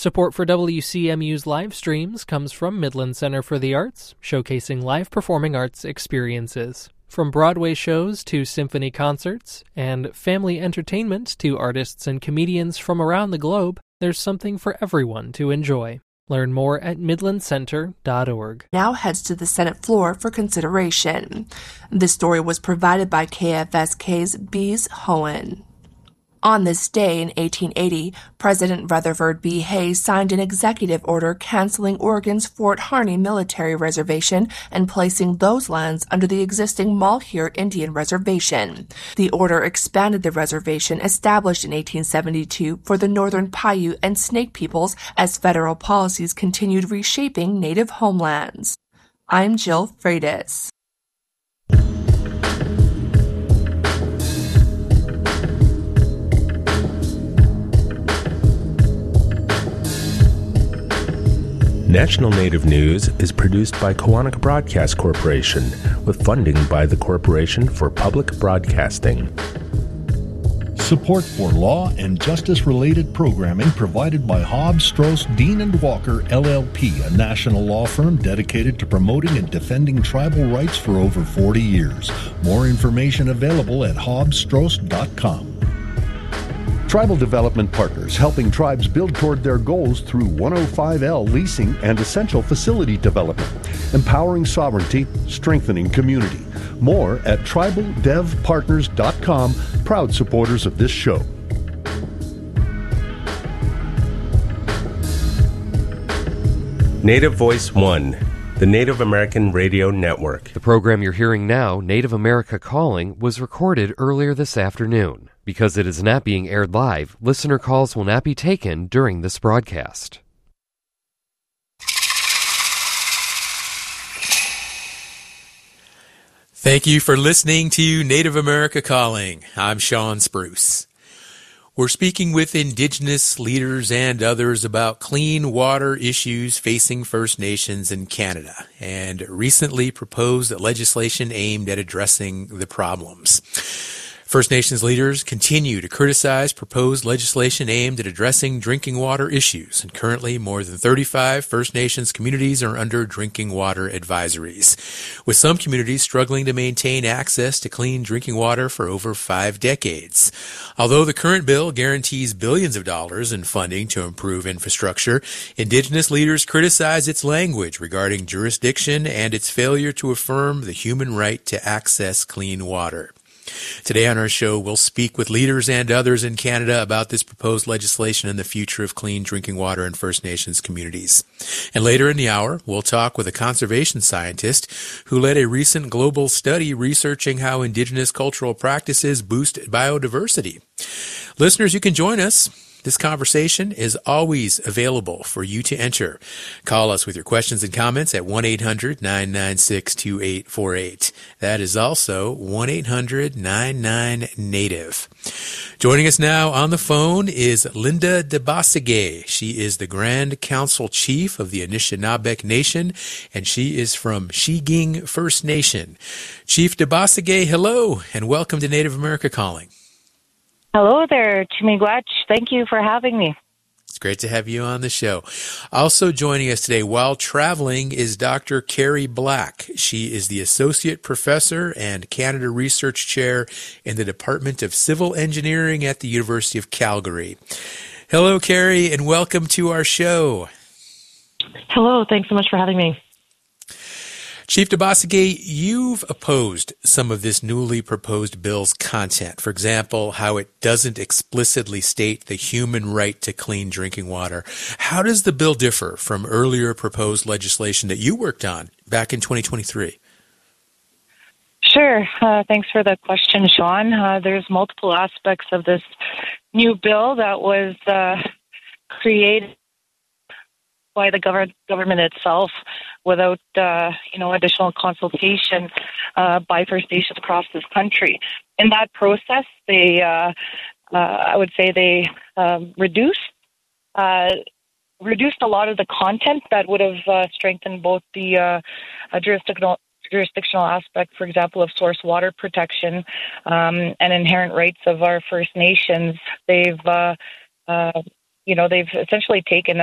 Support for WCMU's live streams comes from Midland Center for the Arts, showcasing live performing arts experiences. From Broadway shows to symphony concerts, and family entertainment to artists and comedians from around the globe, there's something for everyone to enjoy. Learn more at midlandcenter.org. Now heads to the Senate floor for consideration. This story was provided by KFSK's Bees Hohen. On this day in 1880, President Rutherford B. Hayes signed an executive order canceling Oregon's Fort Harney military reservation and placing those lands under the existing Malheur Indian Reservation. The order expanded the reservation established in 1872 for the Northern Paiute and Snake peoples as federal policies continued reshaping native homelands. I'm Jill Freitas. National Native News is produced by Koahnic Broadcast Corporation with funding by the Corporation for Public Broadcasting. Support for law and justice-related programming provided by Hobbs, Strauss, Dean & Walker, LLP, a national law firm dedicated to promoting and defending tribal rights for over 40 years. More information available at hobbsstrauss.com. Tribal Development Partners, helping tribes build toward their goals through 105L leasing and essential facility development, empowering sovereignty, strengthening community. More at tribaldevpartners.com, proud supporters of this show. Native Voice One, the Native American Radio Network. The program you're hearing now, Native America Calling, was recorded earlier this afternoon. Because it is not being aired live, listener calls will not be taken during this broadcast. Thank you for listening to Native America Calling. I'm Sean Spruce. We're speaking with Indigenous leaders and others about clean water issues facing First Nations in Canada and recently proposed legislation aimed at addressing the problems. First Nations leaders continue to criticize proposed legislation aimed at addressing drinking water issues, and currently more than 35 First Nations communities are under drinking water advisories, with some communities struggling to maintain access to clean drinking water for over 5 decades. Although the current bill guarantees billions of dollars in funding to improve infrastructure, Indigenous leaders criticize its language regarding jurisdiction and its failure to affirm the human right to access clean water. Today on our show, we'll speak with leaders and others in Canada about this proposed legislation and the future of clean drinking water in First Nations communities. And later in the hour, we'll talk with a conservation scientist who led a recent global study researching how Indigenous cultural practices boost biodiversity. Listeners, you can join us. This conversation is always available for you to enter. Call us with your questions and comments at 1-800-996-2848. That is also 1-800-99-NATIVE. Joining us now on the phone is Linda DeBasseguet. She is the Grand Council Chief of the Anishinaabeg Nation, and she is from Shiging First Nation. Chief DeBasseguet, hello, and welcome to Native America Calling. Hello there, Chimigwach. Thank you for having me. It's great to have you on the show. Also joining us today while traveling is Dr. Carrie Black. She is the Associate Professor and Canada Research Chair in the Department of Civil Engineering at the University of Calgary. Hello, Carrie, and welcome to our show. Hello, thanks so much for having me. Chief DeBasseguet, you've opposed some of this newly proposed bill's content. For example, how it doesn't explicitly state the human right to clean drinking water. How does the bill differ from earlier proposed legislation that you worked on back in 2023? Sure. Thanks for the question, Sean. There's multiple aspects of this new bill that was created by the government itself without, additional consultation by First Nations across this country. In that process, they, I would say they reduced a lot of the content that would have strengthened both the jurisdictional aspect, for example, of source water protection and inherent rights of our First Nations. They've essentially taken